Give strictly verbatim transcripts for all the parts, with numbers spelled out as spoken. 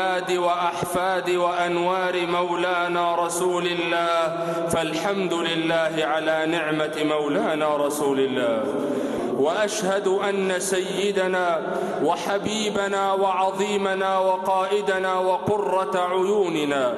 وأحفاد وأنوار مولانا رسول الله، فالحمد لله على نعمة مولانا رسول الله. وأشهد أن سيدنا وحبيبنا وعظيمنا وقائدنا وقرة عيوننا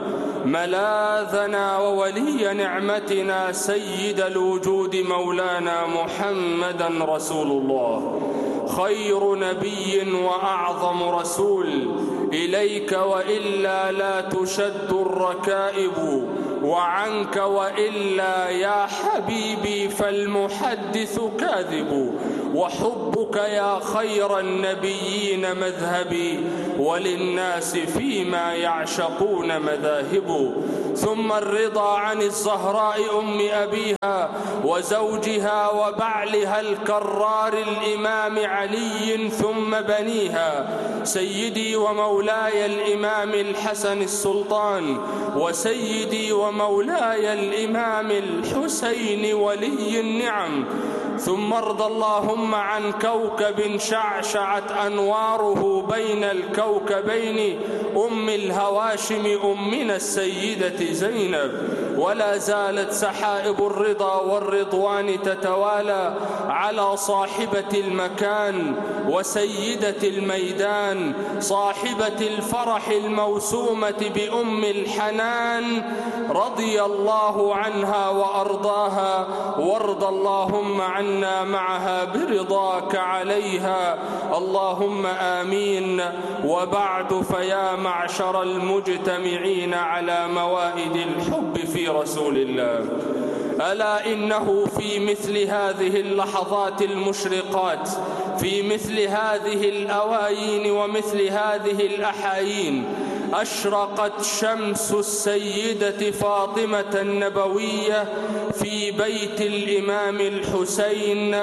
ملاذنا وولي نعمتنا سيد الوجود مولانا محمدا رسول الله، خير نبي وأعظم رسول، إليك وإلا لا تشد الركائب، وعنك وإلا يا حبيبي فالمحدث كاذب، وحبك يا خير النبيين مذهبي، وللناس فيما يعشقون مذاهب. ثم الرضا عن الزهراء أم أبيها وزوجها وبعلها الكرار الإمام علي ثم بنيها، سيدي ومولاي الإمام الحسن السلطان، وسيدي ومولاي الإمام الحسين ولي النعم. ثم ارض اللهم عن كوكب شعشعت أنواره بين الكوكبين، أم الهواشم أمنا السيدة زينب، ولا زالت سحائب الرضا والرضوان تتوالى على صاحبة المكان وسيدة الميدان، صاحبة الفرح الموسومة بأم الحنان، رضي الله عنها وأرضاها، وارض اللهم عنا معها برضاك عليها، اللهم آمين. وبعد، فيا معشر المجتمعين على موائد الحب في رسول الله، ألا إنه في مثل هذه اللحظات المشرقات، في مثل هذه الأوايين ومثل هذه الأحايين، أشرقت شمس السيدة فاطمة النبوية في بيت الإمام الحسين،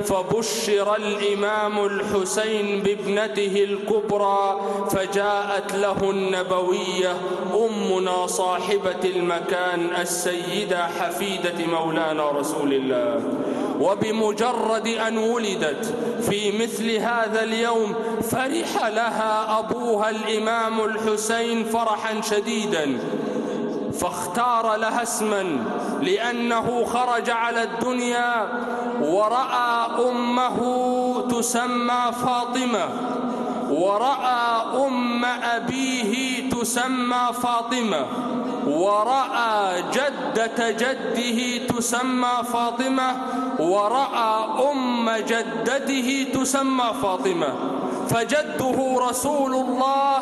فبشر الإمام الحسين بابنته الكبرى، فجاءت له النبوية أمنا صاحبة المكان السيدة حفيدة مولانا رسول الله. وبمجرد أن ولدت في مثل هذا اليوم فرح لها أبوها الإمام الحسين فرحا شديدا، فاختار لها اسما، لأنه خرج على الدنيا ورأى أمه تسمى فاطمة، ورأى أم أبيه تسمى فاطمة، ورأى جدة جده تسمى فاطمة، ورأى أم جدته تسمى فاطمة. فجده رسول الله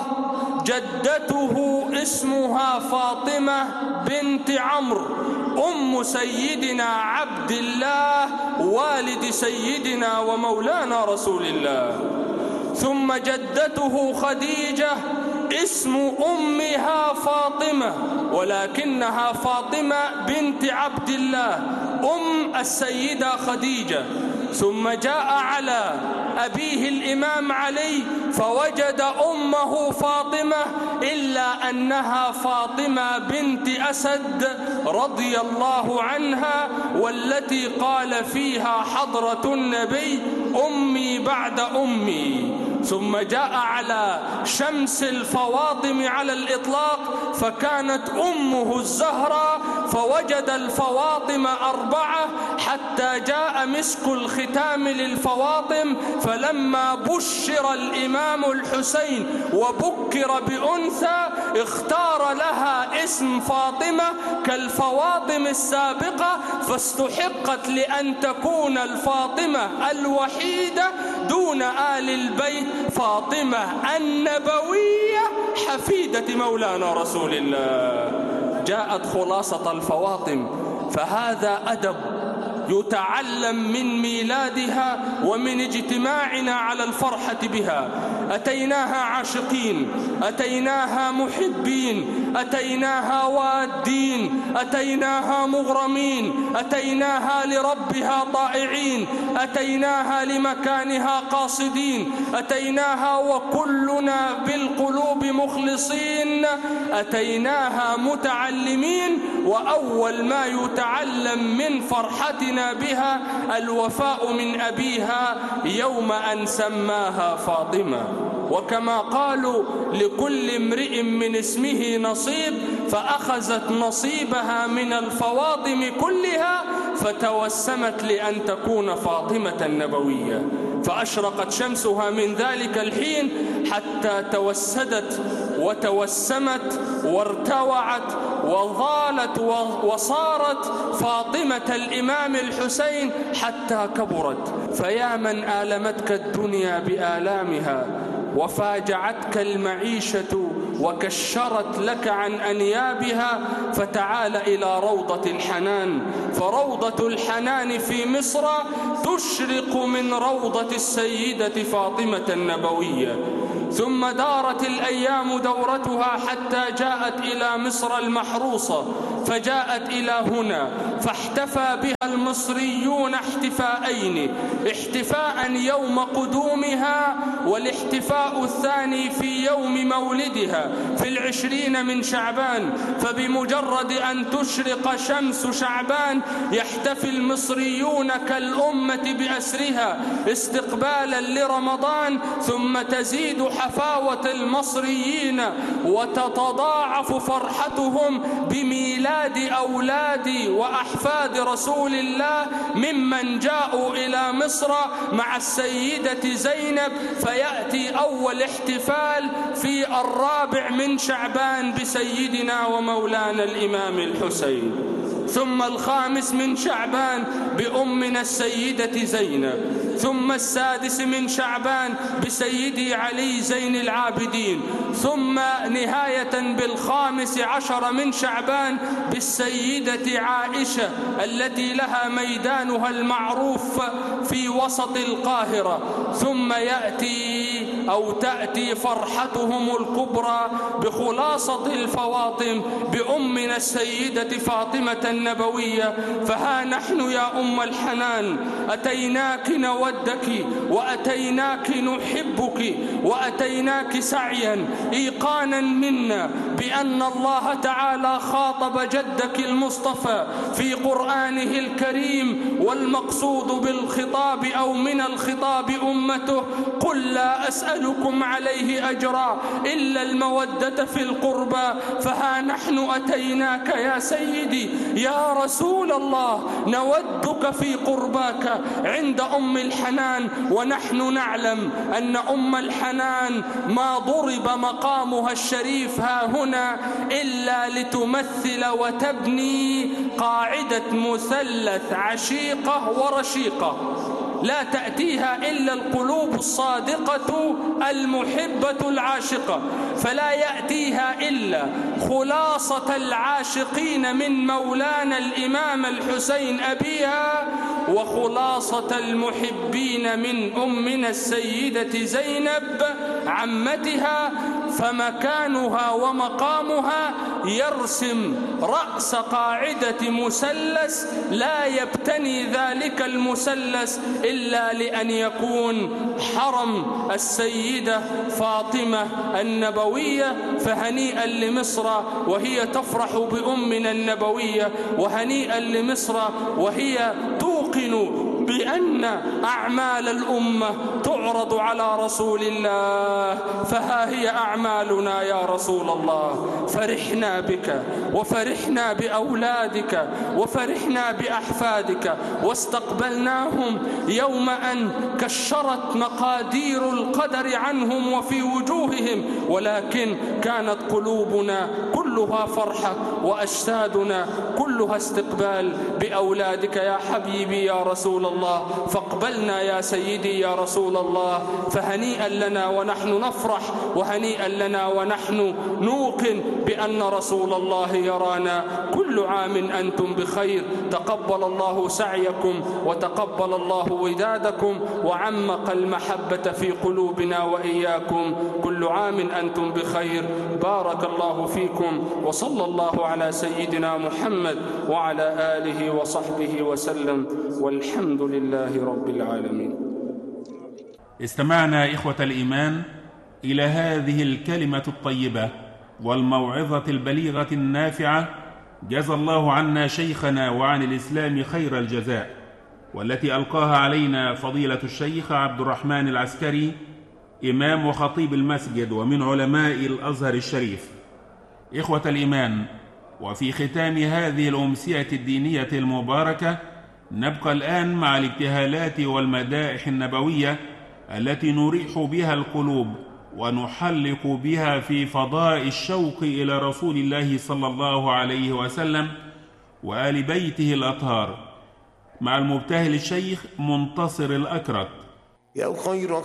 جدته اسمها فاطمة بنت عمرو أم سيدنا عبد الله والد سيدنا ومولانا رسول الله. ثم جدته خديجة اسم أمها فاطمة، ولكنها فاطمة بنت عبد الله أم السيدة خديجة. ثم جاء على أبيه الإمام علي فوجد أمه فاطمة، إلا أنها فاطمة بنت أسد رضي الله عنها، والتي قال فيها حضرة النبي أمي بعد أمي. ثم جاء على شمس الفواطم على الإطلاق فكانت أمه الزهراء، فوجد الفواطم أربعة حتى جاء مسك الختام للفواطم. فلما بشر الإمام الحسين وبكر بأنثى اختار لها اسم فاطمة كالفواطم السابقة، فاستحقت لأن تكون الفاطمة الوحيدة دون آل البيت فاطمة النبوية حفيدة مولانا رسول الله. جاءت خلاصة الفواطم، فهذا أدب يتعلم من ميلادها ومن اجتماعنا على الفرحة بها. أتيناها عاشقين، أتيناها محبين، أتيناها وادين، أتيناها مغرمين، أتيناها لربها طائعين، أتيناها لمكانها قاصدين، أتيناها وكلنا بالقلوب مخلصين، أتيناها متعلمين. وأول ما يتعلم من فرحتنا بها الوفاء من أبيها يوم أن سماها فاطمة. وكما قالوا لكل امرئ من اسمه نصيب، فأخذت نصيبها من الفواطم كلها فتوسمت لأن تكون فاطمة النبوية، فأشرقت شمسها من ذلك الحين حتى توسدت وتوسمت وارتوعت وظالت وصارت فاطمة الإمام الحسين حتى كبرت. فيا من آلمتك الدنيا بآلامها وفاجعتك المعيشة وكشرت لك عن أنيابها، فتعال إلى روضة الحنان، فروضة الحنان في مصر تشرق من روضة السيدة فاطمة النبوية. ثم دارت الأيام دورتها حتى جاءت إلى مصر المحروسة، فجاءت إلى هنا فاحتفى بها المصريون احتفاءين، احتفاء يوم قدومها والاحتفاء الثاني في يوم مولدها في العشرين من شعبان. فبمجرد أن تشرق شمس شعبان يحتفي المصريون كالأمة بأسرها استقبالا لرمضان، ثم تزيد حفاوة المصريين وتتضاعف فرحتهم بميلاد أولاد وأحفاد رسول الله ممن جاءوا إلى مصر مع السيدة زينب، فيأتي أول احتفال في الرابع من شعبان بسيدنا ومولانا الإمام الحسين، ثم الخامس من شعبان بأمنا السيدة زينب، ثم السادس من شعبان بسيدي علي زين العابدين، ثم نهاية بالخامس عشر من شعبان بالسيدة عائشة التي لها ميدانها المعروف في وسط القاهرة. ثم يأتي أو تأتي فرحتهم الكبرى بخلاصة الفواطم بأمنا السيدة فاطمة النبوية. فها نحن يا أم الحنان أتيناك نودك وأتيناك نحبك وأتيناك سعيا إيقانا منا بأن الله تعالى خاطب جدك المصطفى في قرآنه الكريم، والمقصود بالخطاب أو من الخطاب أمته: قل لا أسألكم عليه أجرا إلا المودة في القربى. فها نحن أتيناك يا سيدي يا رسول الله نودك في قرباك عند أم الحنان، ونحن نعلم أن أم الحنان ما ضرب مقامها الشريف ها هنا إلا لتمثل وتبني قاعدة مثلث عشيقة ورشيقة لا تأتيها إلا القلوب الصادقة المحبة العاشقة، فلا يأتيها إلا خلاصة العاشقين من مولانا الإمام الحسين أبيها، وخلاصة المحبين من أمنا السيدة زينب عمتها. فمكانها ومقامها يرسم رأس قاعدة مثلث لا يبتني ذلك المثلث إلا لأن يكون حرم السيدة فاطمة النبوية. فهنيئا لمصر وهي تفرح بأمنا النبوية، وهنيئا لمصر وهي توقن بأن أعمال الأمة تعرض على رسول الله. فها هي أعمالنا يا رسول الله، فرحنا بك وفرحنا بأولادك وفرحنا بأحفادك واستقبلناهم يوم أن كشرت مقادير القدر عنهم وفي وجوههم، ولكن كانت قلوبنا كلها فرحة وأجسادنا كلها استقبال بأولادك يا حبيبي يا رسول الله. فاقبلنا يا سيدي يا رسول الله. فهنيئا لنا ونحن نفرح، وهنيئا لنا ونحن نوقن بأن رسول الله يرانا. كل عام أنتم بخير، تقبل الله سعيكم وتقبل الله ودادكم وعمق المحبة في قلوبنا وإياكم. كل عام أنتم بخير، بارك الله فيكم، وصلى الله على سيدنا محمد وعلى آله وصحبه وسلم، والحمد لله رب العالمين. استمعنا إخوة الإيمان إلى هذه الكلمة الطيبة والموعظة البليغة النافعة، جزى الله عنا شيخنا وعن الإسلام خير الجزاء، والتي ألقاها علينا فضيلة الشيخ عبد الرحمن العسكري إمام وخطيب المسجد ومن علماء الأزهر الشريف. إخوة الإيمان، وفي ختام هذه الأمسية الدينية المباركة نبقى الآن مع الابتهالات والمدائح النبوية التي نريح بها القلوب ونحلق بها في فضاء الشوق إلى رسول الله صلى الله عليه وسلم وآل بيته الأطهار، مع المبتهل الشيخ منتصر الأكرت. يا خير